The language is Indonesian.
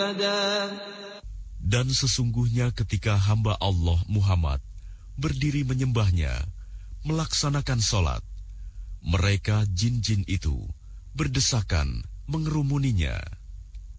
Dan sesungguhnya ketika hamba Allah Muhammad berdiri menyembahnya, melaksanakan sholat, mereka jin-jin itu berdesakan mengerumuninya.